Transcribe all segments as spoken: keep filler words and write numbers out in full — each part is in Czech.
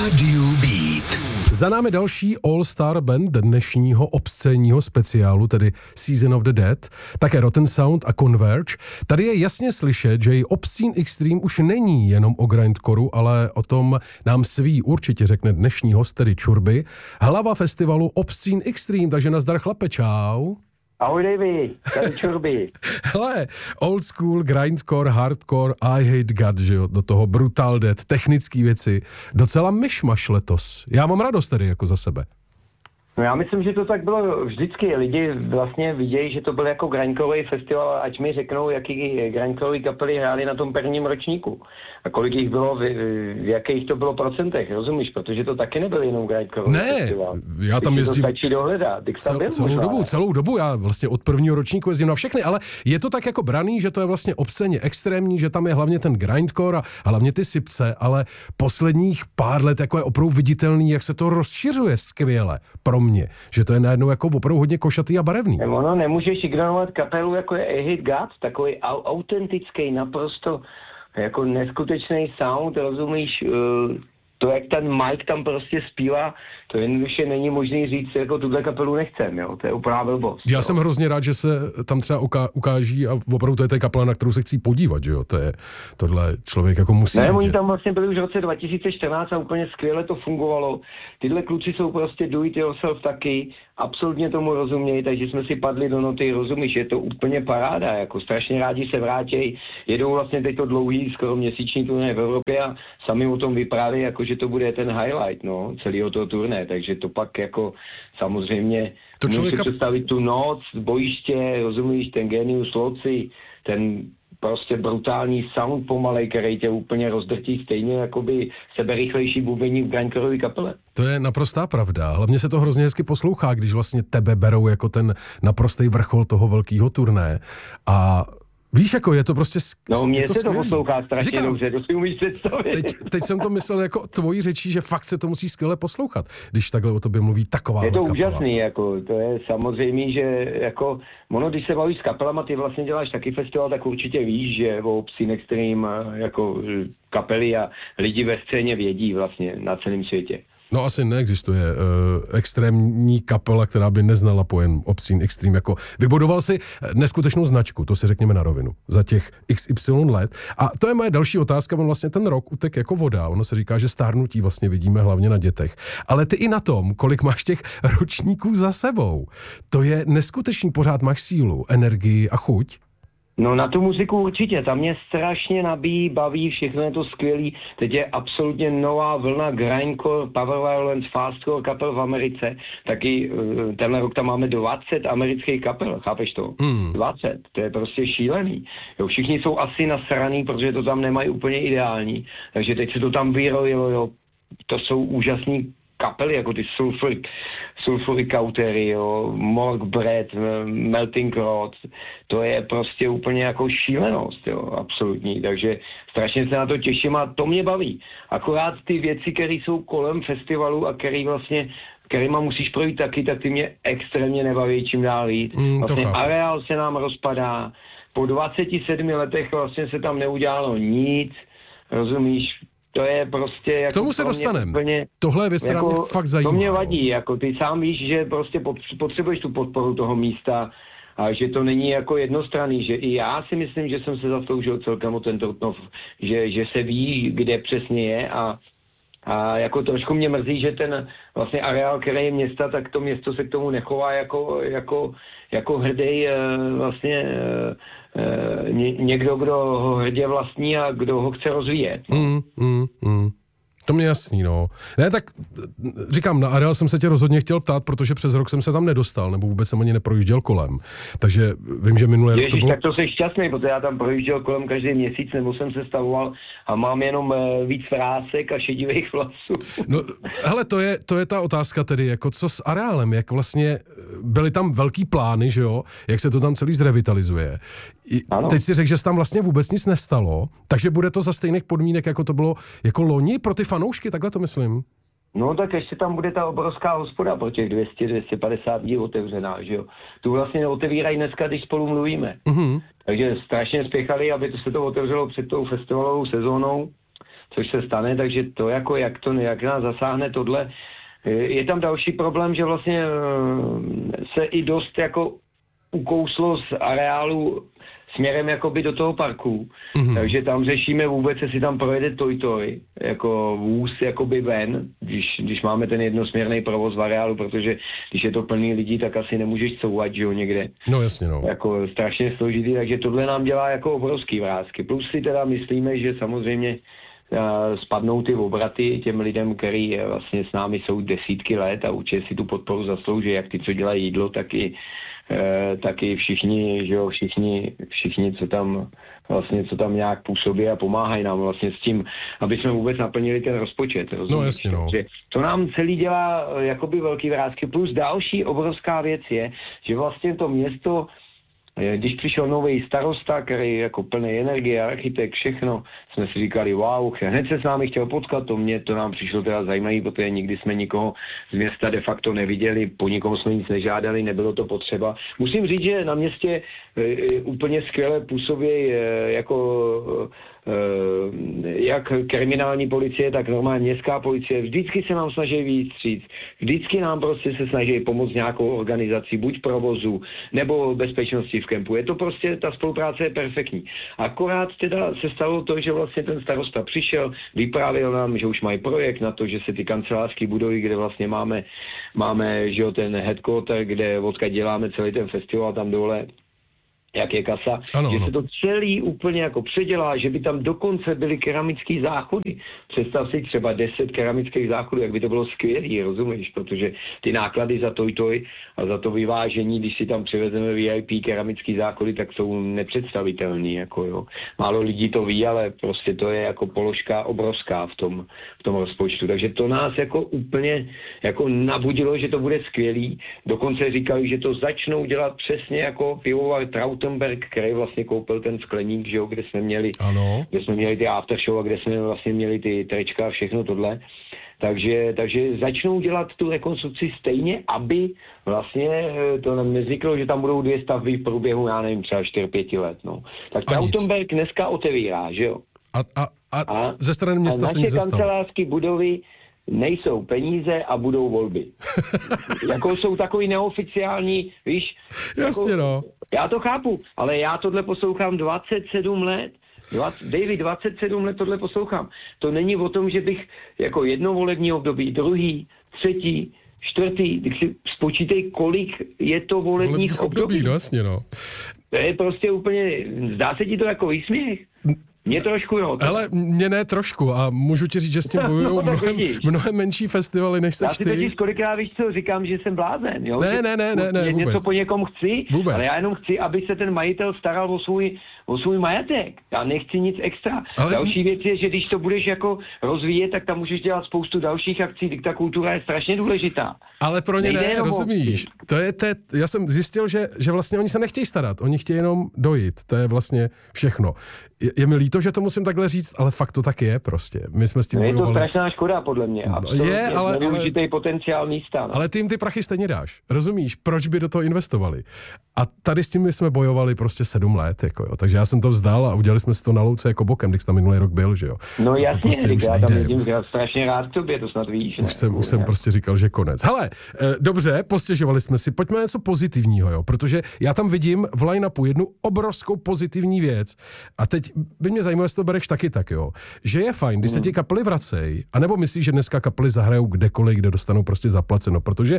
Rádiu Beat. Za námi další All-Star Band dnešního obscénního speciálu, tedy Season of the Dead, také Rotten Sound a Converge. Tady je jasně slyšet, že její Obscene Extreme už není jenom o grindcoreu, ale o tom nám svý určitě řekne dnešní host, tedy Čurby, hlava festivalu Obscene Extreme, takže nazdar chlape, čau. Ahoj Davey, tady Čurby. Hele, old school, grindcore, hardcore, I hate God, že jo, do toho brutal death, technické věci, docela myšmaš letos. Já mám radost tady jako za sebe. No já myslím, že to tak bylo vždycky. Lidi vlastně vidějí, že to byl jako grindcoreový festival, ať mi řeknou, jaký grindcoreový kapely hráli na tom prvním ročníku. A kolik jich bylo, v, v jakých to bylo procentech, rozumíš? Protože to taky nebyl jenom grindcoreový ne, festival. Ne, já tam Když jezdím... to stačí dohledat. Cel, byl celou možná, dobu, ne? celou dobu, já vlastně od prvního ročníku jezdím na všechny, ale je to tak jako braný, že to je vlastně obsceně extrémní, že tam je hlavně ten grindcore a hlavně ty sypce, ale posledních pár let jako je opravdu viditelný, jak se to rozšiřuje skvěle pro mě, že to je najednou jako opravdu hodně košatý a barevný. Ono nemůžeš ignorovat kapelu, jako je I Hate God, takový au- autentický, naprosto jako neskutečný sound, rozumíš, uh, to, jak ten Mike tam prostě zpívá, to jednoduše není možný říct, jako tuhle kapelu nechcem, jo, to je úplná blbost. Já jo. jsem hrozně rád, že se tam třeba uká- ukáží a opravdu to je ta kapela, na kterou se chci podívat, že jo, to je, tohle člověk jako musí Ne, vidět. oni tam vlastně byli už v roce dva tisíce čtrnáct a úplně skvěle to fungovalo. Tyhle kluci jsou prostě do it yourself taky, absolutně tomu rozumějí, takže jsme si padli do noty, rozumíš, je to úplně paráda, jako strašně rádi se vrátějí, jedou vlastně teď to dlouhý, skoro měsíční turné v Evropě a sami o tom vyprávějí, jako že to bude ten highlight, no, celého toho turné, takže to pak jako samozřejmě To můžu člověka... si představit tu noc, bojiště, rozumíš, ten genius loci, ten prostě brutální sound pomalej, který tě úplně rozdrtí stejně jakoby seberychlejší bubení v grindcoreový kapele. To je naprostá pravda. Hlavně se to hrozně hezky poslouchá, když vlastně tebe berou jako ten naprostý vrchol toho velkého turné. A víš, jako je to prostě sk- No mě to se skvělý. to poslouchá strašně Říkám, dobře, to si umíš představit. Teď, teď jsem to myslel jako tvojí řečí, že fakt se to musí skvěle poslouchat, když takhle o tobě mluví taková Je to kapela. úžasný, jako, to je samozřejmě, že jako, ono, když se bavíš s kapelama, ty vlastně děláš taky festival, tak určitě víš, že o Obscene Extreme jako kapely a lidi ve scéně vědí vlastně na celém světě. No asi neexistuje uh, extrémní kapela, která by neznala pojem Obscene Extreme. Jako vybudoval si neskutečnou značku, to si řekněme na rovinu, za těch iks ypsilon let. A to je moje další otázka, on vlastně ten rok utek jako voda. Ono se říká, že stárnutí vlastně vidíme hlavně na dětech. Ale ty i na tom, kolik máš těch ročníků za sebou. To je neskutečný, pořád máš sílu, energii a chuť. No na tu muziku určitě, tam mě strašně nabíjí, baví, všechno je to skvělý. Teď je absolutně nová vlna grindcore, power violence, fastcore kapel v Americe. Taky tenhle rok tam máme dvacet amerických kapel, chápeš to? Mm. dvacet, to je prostě šílený. Jo, všichni jsou asi nasraný, protože to tam nemají úplně ideální. Takže teď se to tam vyrojilo, jo. To jsou úžasný kapely, jako ty Sulfuric, Sulfuric Cautery, jo, Morgue Bread, Melting Rod, to je prostě úplně jako šílenost, jo, absolutní, takže strašně se na to těším a to mě baví. Akorát ty věci, které jsou kolem festivalu a které vlastně, kterýma musíš projít taky, tak ty mě extrémně nebaví, čím dál jít. Mm, vlastně areál se nám rozpadá, po dvaceti sedmi letech vlastně se tam neudělalo nic, rozumíš? To je prostě... Jako k tomu se dostaneme. Tohle je věc, která jako, mě fakt zajímá. To mě vadí, jako ty sám víš, že prostě potřebuješ tu podporu toho místa a že to není jako jednostranný, že i já si myslím, že jsem se zasloužil celkem o ten Trutnov, že, že se ví, kde přesně je a, a jako trošku mě mrzí, že ten vlastně areál, který je města, tak to město se k tomu nechová jako, jako, jako hrdý vlastně ně, někdo, kdo ho hrdě vlastní a kdo ho chce rozvíjet. No. Mm, mm, mm. To mě jasný, no. Ne, tak říkám, na areál jsem se tě rozhodně chtěl ptát, protože přes rok jsem se tam nedostal, nebo vůbec jsem ani neprojížděl kolem. Takže vím, že minulé rok to bylo... tak to jsi šťastný, protože já tam projížděl kolem každý měsíc, nebo jsem se stavoval a mám jenom uh, víc frásek a šedivých vlasů. No, hele, to je, to je ta otázka tedy, jako co s areálem, jak vlastně byly tam velký plány, že jo, jak se to tam celý zrevitalizuje. I, teď si řekl, že se tam vlastně vůbec nic nestalo, takže bude to za stejných podmínek, jako to bylo jako loni pro ty fanoušky, takhle to myslím. No tak ještě tam bude ta obrovská hospoda pro těch dvě stě, dvě stě padesát dní otevřená, že jo. Tu vlastně otevírají dneska, když spolu mluvíme. Mm-hmm. Takže strašně spěchali, aby to se to otevřelo před tou festivalovou sezónou. což se stane, takže to jako, jak to, jak nás zasáhne tohle. Je tam další problém, že vlastně se i dost jako ukouslo z areálu směrem jakoby do toho parku, mm-hmm. takže tam řešíme vůbec, jestli tam projede toj-toj, jako vůz jakoby ven, když, když máme ten jednosměrný provoz v areálu, protože když je to plný lidí, tak asi nemůžeš couvat, že jo, někde. No jasně, no. Jako strašně složitý, takže tohle nám dělá jako obrovský vrásky. Plus si teda myslíme, že samozřejmě spadnou ty obraty těm lidem, který vlastně s námi jsou desítky let a určitě si tu podporu zaslouží, jak ty, co dělají jídlo, tak i, eh, tak i všichni, že jo, všichni, všichni, co tam vlastně, co tam nějak působí a pomáhají nám vlastně s tím, aby jsme vůbec naplnili ten rozpočet. Rozumíš? No jasně, no. Že to nám celý dělá jakoby velký vrásky. Plus další obrovská věc je, že vlastně to město, když přišel nový starosta, který jako plný energie, architekt, všechno, jsme si říkali, wow, hned se s námi chtěl potkat, to mě, to nám přišlo teda zajímavý, protože nikdy jsme nikoho z města de facto neviděli, po nikomu jsme nic nežádali, nebylo to potřeba. Musím říct, že na městě e, úplně skvěle působí e, jako e, jak kriminální policie, tak normální městská policie. Vždycky se nám snaží vyjít vstříc. Vždycky nám prostě se snaží pomoct nějakou organizací, buď provozu, nebo bezpečnosti v kempu. Je to prostě, ta spolupráce je perfektní. Akorát teda se stalo to, že vlastně ten starosta přišel, vyprávěl nám, že už mají projekt na to, že se ty kancelářské budovy, kde vlastně máme, máme že jo, ten headquarter, kde odkud děláme celý ten festival tam dole, jak je kasa, ano, že ano. se to celý úplně jako předělá, že by tam dokonce byly keramické záchody. Představ si třeba deset keramických záchodů, jak by to bylo skvělý, rozumíš, protože ty náklady za toj-toj a za to vyvážení, když si tam přivezeme V I P keramické záchody, tak jsou nepředstavitelný, jako jo. Málo lidí to ví, ale prostě to je jako položka obrovská v tom, v tom rozpočtu. Takže to nás jako úplně jako nabudilo, že to bude skvělý. Dokonce říkali, že to začnou dělat přesně jako pivovar Trautenberg, který vlastně koupil ten skleník, že jo, kde jsme měli, ano. kde jsme měli ty aftershow a kde jsme vlastně měli ty trička a všechno tohle. Takže, takže začnou dělat tu rekonstrukci stejně, aby vlastně to nám nezvyklo, že tam budou dvě stavby v průběhu, já nevím, třeba čtyři pět let, no. Tak Trautenberg dneska otevírá, že jo. A, a, a, a ze strany města se nic nestalo. Naše kancelářské budovy nejsou peníze a budou volby. Jako jsou takový neoficiální, víš. Jasně, jako, no. Já to chápu, ale já tohle poslouchám dvacet sedm let. David, dvacet sedm let tohle poslouchám. To není o tom, že bych jako jedno volební období, druhý, třetí, čtvrtý, když si spočítej, kolik je to volebních, volebních období. období. No, jasně, no. To je prostě úplně, zdá se ti to jako výsměch? Mě trošku, jo. Ale mě ne trošku a můžu ti říct, že s tím bojují no, mnohem, mnohem menší festivaly, než seš ty. Já si totiž kolikrát, víš co, říkám, že jsem blázen, jo. Ne, ne, ne, ne, ne, vůbec. Něco po někom chci, vůbec. Ale já jenom chci, aby se ten majitel staral o svůj, o svůj majetek. Já nechci nic extra. Ale... Další věc je, že když to budeš jako rozvíjet, tak tam můžeš dělat spoustu dalších akcí, ta kultura je strašně důležitá. Ale pro ně ne, rozumíš. To je te, já jsem zjistil, že, že vlastně oni se nechtějí starat, oni chtějí jenom dojít, to je vlastně všechno. Je, je mi líto, že to musím takhle říct, ale fakt to tak je prostě. My jsme s tím bojovali. Je to strašná škoda podle mě. No, je, ale, nevyužitej potenciál místa. No. Ale ty jim ty prachy stejně dáš, rozumíš? Proč by do toho investovali? A tady s tím jsme bojovali prostě sedm let, jako jo. Takže já jsem to vzdal a udělali jsme si to na louce jako bokem, když tam minulý rok byl, že jo. No to, jasně, to prostě já tam vidím, já strašně rád k tobě, to snad víš. Už jsem, už jsem prostě říkal, že konec. Hele, e, dobře, postěžovali jsme si, pojďme něco pozitivního, jo, protože já tam vidím v line-upu jednu obrovskou pozitivní věc a teď by mě zajímalo, jestli to bereš taky tak, jo, že je fajn, když se ti kapely vracejí, anebo myslíš, že dneska kapely zahrajou kdekoliv, kde dostanou prostě zaplaceno, protože,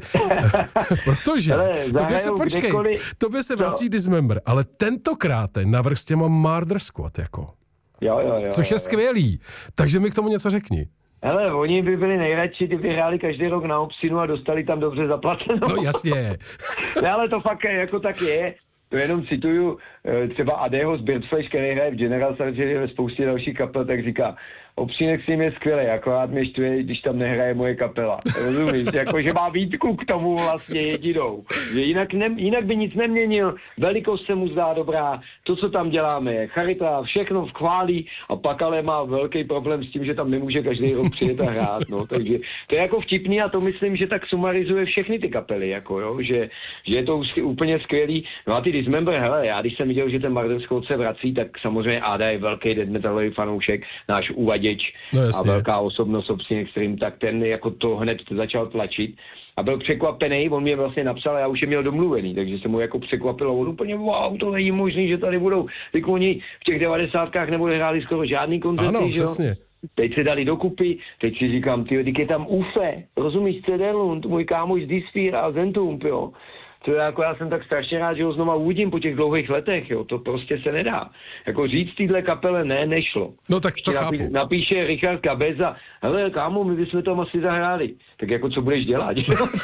protože, tobě se počkej, kdekoliv, tobě se vrací to... Dismember, ale tentokrát navrch s těma Murder Squad, jako. Jo, jo, jo. Což je jo, jo. skvělý, takže mi k tomu něco řekni. Hele, oni by byli nejradši, kdyby hráli každý rok na Obsinu a dostali tam dobře zaplaceno. No jasně. Ne, ale to fakt jako tak je. To jenom cituju třeba Adeho z Birdflesh, který hraje v General Surgery ve spoustě dalších kapel, tak říká, Obsínek s ním je skvělý, akorát mě štve, když tam nehraje moje kapela. Rozumíš? Jako, že má výtku k tomu vlastně jedinou. Že jinak, ne, jinak by nic neměnil, velikost se mu zdá dobrá, to, co tam děláme, je charita, všechno chválí a pak ale má velký problém s tím, že tam nemůže každý rok přijet a hrát. No. Takže to je jako vtipný a to myslím, že tak sumarizuje všechny ty kapely, jako, jo? Že, že je to úplně skvělý. No a ty Dismember, hele, já když jsem viděl, že ten Murder Squad se vrací, tak samozřejmě Ada je velký death metalový fanoušek, náš uvadí převaděč no, a velká osobnost Obscene Extreme, tak ten jako to hned začal tlačit. A byl překvapený, on mě vlastně napsal, já už je měl domluvený, takže se mu jako překvapilo, on úplně, wow, to není možný, že tady budou, teď oni v těch devadesátkách nebude hráli skoro žádný koncerty, ano, že jo? přesně. Teď se dali dokupy, teď si říkám, ty, teď je tam Ufe, rozumíš, Cederlund, můj kámoš z Disphere a Zentump, jo. To je jako, já jsem tak strašně rád, že ho znova uvidím po těch dlouhých letech, jo, to prostě se nedá. Jako říct týhle kapele ne, nešlo. No tak to napí, chápu. Napíše Richard Cabeza, hele, kámo, my bychom tam asi zahráli. Tak jako, co budeš dělat?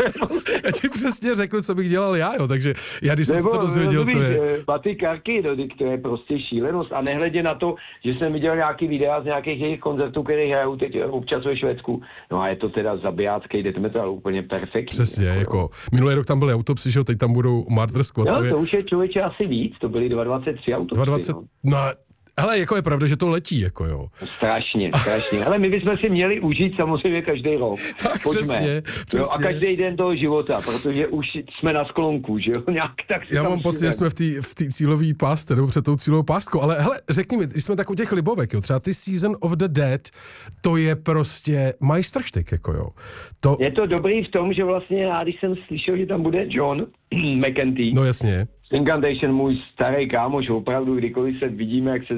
Já ti přesně řekl, co bych dělal já, jo, takže já, když jsem se to dozvěděl, to je... Baty Karky, no, to je prostě šílenost. A nehledě na to, že jsem viděl nějaký videa z nějakých jejich koncertů, které hrajou teď občas ve Švédsku. No a je to teda zabijácký death metal, úplně perfektní. Přesně, jako, jako minulý rok tam byly Autopsy, že teď tam budou Murder Squad. No, to, je... to už je člověče asi víc, to byly dva dvacet tři Autopsy. dva dvacet No, no hele, jako je pravda, že to letí, jako jo. Strašně, strašně. Ale my bychom si měli užít samozřejmě každý rok. Tak, Pojďme. přesně, přesně. Jo, a každý den toho života, protože už jsme na sklonku, že jo, nějak tak. Já mám pocit, že jsme v té v té cílové pásce, nebo před tou cílovou páskou, ale hele, řekni mi, když jsme tak u těch libovek, jo, třeba ty Season of the Dead, to je prostě majstrštyk, jako jo. To... Je to dobrý v tom, že vlastně já, když jsem slyšel, že tam bude John McEntee, no jasně. Incantation, můj starý kámoš, opravdu, kdykoliv se vidíme, jak se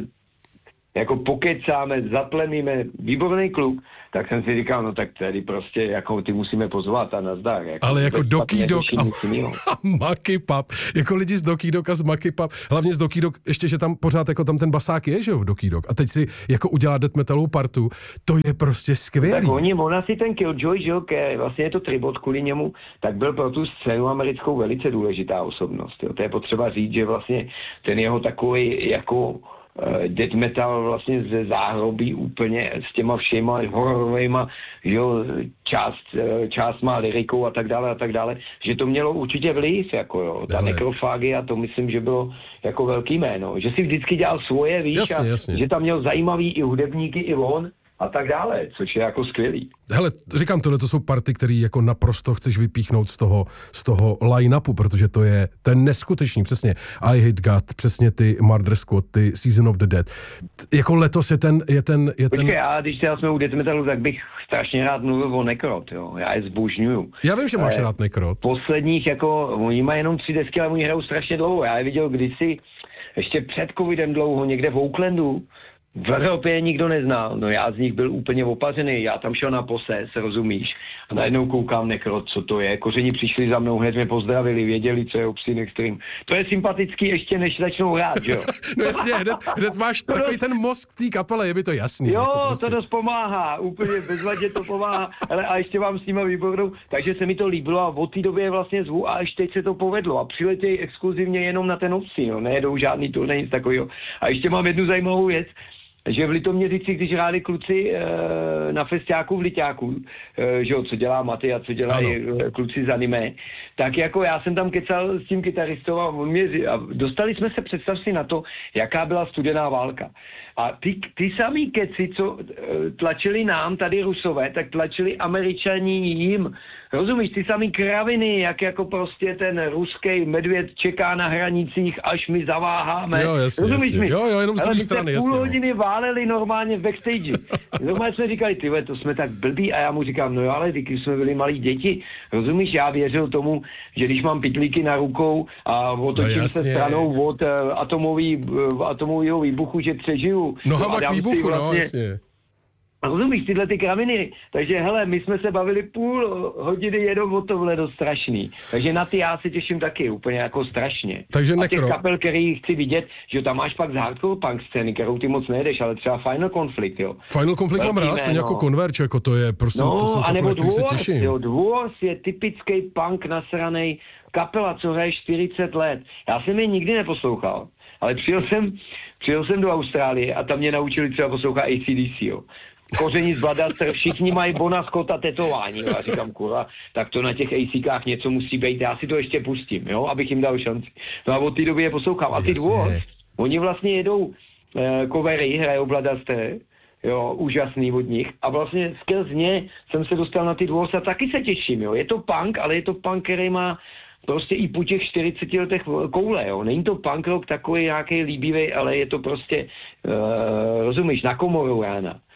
jako pokecáme, zaplemíme, výborný kluk, tak jsem si říkal, no tak tady prostě, jako ty musíme pozvat a nazdar. Jako, ale jako Doki Dog a, a Maki Pub, jako lidi z Doki Dog a z Maki Pub, hlavně z Doki Dog, ještě, že tam pořád jako tam ten basák je, že jo, v Doki Dog, a teď si jako udělá death metalovou partu, to je prostě skvělý. Tak oni, on asi ten Killjoy, že jo, vlastně je to tribut kvůli němu, tak byl pro tu scénu americkou velice důležitá osobnost, jo. To je potřeba říct, že vlastně ten jeho takový jako death metal vlastně ze záhrobí úplně s těma všema hororovejma, jo, část, část má lyrikou a tak dále a tak dále, že to mělo určitě vliv, jako jo, ta nekrofágia, to myslím, že bylo jako velký jméno, že si vždycky dělal svoje, víš, jasně, a jasně. že tam měl zajímavý i hudebníky, i on, a tak dále, což je jako skvělý. Hele, říkám, tohle to jsou party, které jako naprosto chceš vypíchnout z toho, z toho line-upu, protože to je ten neskutečný, přesně I Hate God, přesně ty Murder Squad, ty Season of the Dead. Jako letos je ten... Je ten, je Počkej, ten... já když teda jsme u death metalu, tak bych strašně rád mluvil o Necrot, jo, já je zbožňuju. Já vím, že máš rád Necrot. Posledních, jako, oni mají jenom tři desky, ale oni hrajou strašně dlouho, já je viděl kdysi, ještě před covidem dlouho, někde v Oaklandu, v Evropě nikdo neznal, no já z nich byl úplně opařený, já tam šel na poses, rozumíš, a najednou koukám Necrot, co to je, kořeni přišli za mnou, hned mě pozdravili, věděli, co je Obscene Extreme. To je sympatický ještě, než začnou hrát, že jo? No jasně, hned, hned máš to takový dost... ten mozk té kapele, je mi to jasný. Jo, jako prostě. to dost pomáhá, úplně bezvadně to pomáhá, ale a ještě vám s nima výbornou, takže se mi to líbilo a od té doby je vlastně zvu a ještě teď se to povedlo a přiletějí exkluzivně jenom na ten Obscene, no, nejedou žádný turnej, nic takového. A ještě mám jednu zajímavou věc, že v Litoměřici, když hráli kluci e, na festiáku v Liťáku, e, že jo, co dělá Maty a co dělají e, kluci z anime, tak jako já jsem tam kecal s tím kytaristou a on mě, a dostali jsme se, představ si na to, jaká byla studená válka. A ty, ty samý keci, co e, tlačili nám, tady Rusové, tak tlačili Američani jim. Rozumíš, ty samý kraviny, jak jako prostě ten ruský medvěd čeká na hranicích, až my zaváháme. Jo, jasně, rozumíš jasně. mi? Jo, jo, jenom z druhé strany, jasně. Půl hodiny váleli normálně v backstage. Normálně jsme říkali, tyhle, to jsme tak blbí a já mu říkám, no jo, ale když jsme byli malí děti, rozumíš, já věřil tomu, že když mám pytlíky na rukou a otočím no, se stranou od uh, atomový, uh, atomového výbuchu, že přežiju. Nohama k výbuchu, vlastně, no jasně. Rozumíš, tyhle ty kraminy. Takže hele, my jsme se bavili půl hodiny jenom o tohle dost strašný. Takže na ty já se těším taky úplně jako strašně. Takže a těch Necro. kapel, který chci vidět, že tam máš pak z hardcore punk scény, kterou ty moc nejdeš, ale třeba Final Conflict, jo. Final Conflict mám rád, stejně jako Converge, jako to je prostě, no, to jsou kapely, kterých se těším. Jo, Dwarfs je typický punk nasranej kapela, co hraje čtyřicet let. Já jsem je nikdy neposlouchal. Ale přijel jsem, přijel jsem do Austrálie a tam mě naučili třeba poslouchat A C D C, jo. Koření z Bloodster, všichni mají Bona Scotta tetování, jo. Já říkám, kurva, tak to na těch ACkách něco musí být, já si to ještě pustím, jo, abych jim dal šanci. No a od té doby je poslouchám. A ty Dwarfs, oni vlastně jedou eh, covery, hrajou Bloodster, jo, úžasný od nich. A vlastně skrz ně jsem se dostal na ty Dwarfs a taky se těším, jo. Je to punk, ale je to punk, který má prostě i po těch čtyřiceti letech koule, jo. Není to punk rock takový nějaký líbivý, ale je to prostě, uh, rozumíš, na komoru rána.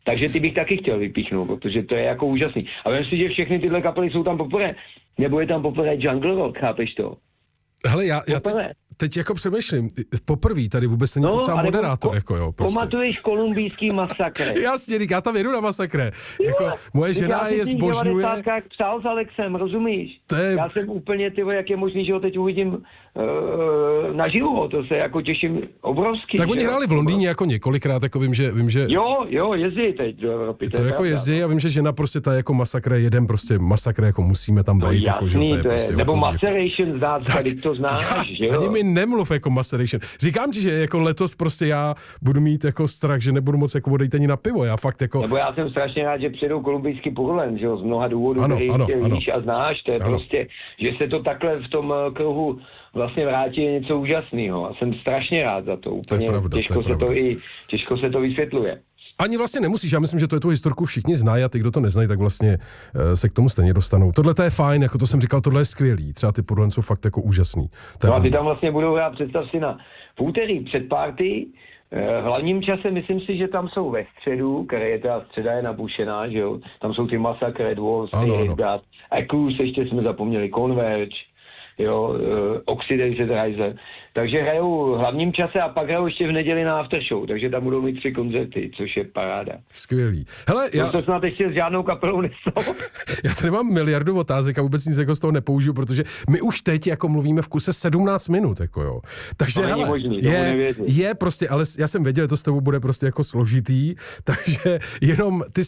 Takže ty bych taky chtěl vypíchnout, protože to je jako úžasný. A vem si, že všechny tyhle kapely jsou tam poprvé. Nebo je tam poprvé Jungle Rock, chápeš to? Hele, já, já teď, teď jako přemýšlím, poprvé tady vůbec není no, potřeba moderátor, ko, jako jo. Prostě. Pamatuješ kolumbijský masakre? Jasně, já tam jedu na masakre. Jako, moje žena je zbožňuje. Já jsem psal s Alexem, rozumíš? Je... Já jsem úplně, tyvo, jak je možný, že ho teď uvidím uh, naživo, to se jako těším obrovský. Tak oni hráli v Londýně jako několikrát, jako vím, že... Vím, že... Jo, jo, jezdí teď do Evropy. To, to jako jezdí a vím, že žena prostě ta jako masakre, jeden prostě masakre, jako musíme tam být. No, jako, jasný, že to je, to je prostě nebo jako... Maceration, znáš, tady to znáš, že jo? Ani mi nemluv jako Maceration. Říkám ti, že jako letos prostě já budu mít jako strach, že nebudu moc jako odejít ani na pivo, já fakt jako... Nebo já jsem strašně rád, že přijedou kolumbijský Purlen, že jo, z mnoha důvodů, ano, který ano, tě ano. víš a znáš, to je ano. prostě, že se to takhle v tom kruhu vlastně vrátí je něco úžasného a jsem strašně rád za to, úplně to je pravda, těžko, to je se to i, těžko se to vysvětluje. Ani vlastně nemusíš, já myslím, že to je tu historku všichni znají a ty, kdo to neznají, tak vlastně uh, se k tomu stejně dostanou. Tohle to je fajn, jako to jsem říkal, tohle je skvělý, třeba ty Purlen jsou fakt jako úžasný. No a ty tam vlastně budou hrát, představ si na v úterý před party, v hlavním čase myslím si, že tam jsou ve středu, které je ta středa je nabušená, že jo, tam jsou ty Massacre, Red Wolves, Echoes, ještě jsme zapomněli, Converge, jo, uh, Oxidated Riser. Takže hrajou v hlavním čase a pak hrajou ještě v neděli na aftershow, takže tam budou mít tři koncerty, což je paráda. Skvělý. Hele, já... To snad ještě s žádnou kapelou nesou. Já tady mám miliardu otázek a vůbec nic jako z toho nepoužiju, protože my už teď jako mluvíme v kuse sedmnáct minut, jako jo. Takže to hele, možný, je, je prostě, ale já jsem věděl, že to s tebou bude prostě jako složitý, takže jenom ty